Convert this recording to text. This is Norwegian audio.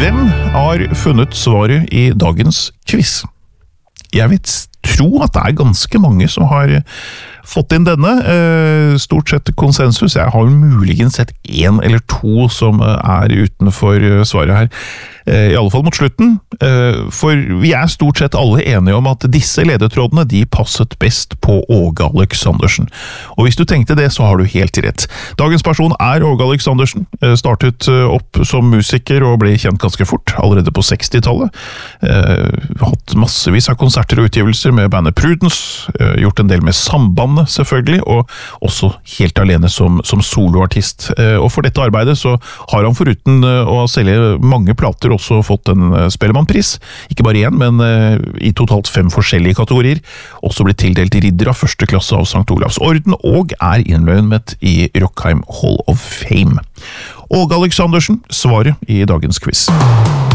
Hvem har funnet svaret i dagens quiz? Jeg vet tro at det ganske mange som har fått inn denne, stort sett konsensus. Jeg har muligens sett en eller to som utenfor svaret her, i alle fall mot slutten, for vi stort sett alle enige om at disse ledetrådene de passet best på Åge Aleksandersen. Og hvis du tenkte det, så har du helt rett. Dagens person Åge Aleksandersen, startet opp som musiker og ble kjent ganske fort, allerede på 60-tallet. Hatt massevis av konserter og utgivelser med bandet Prudence, gjort en del med Sambandet selvfølgelig, og også helt alene som soloartist. Og for dette arbeidet så har han foruten å selge mange plater også fått en Spellemannpris, ikke bare én, men i totalt 5 forskjellige kategorier, også blitt tildelt ridder av første klasse av St. Olavs Orden, og innlemmet i Rockheim Hall of Fame. Åge Aleksandersen, svaret i dagens quiz.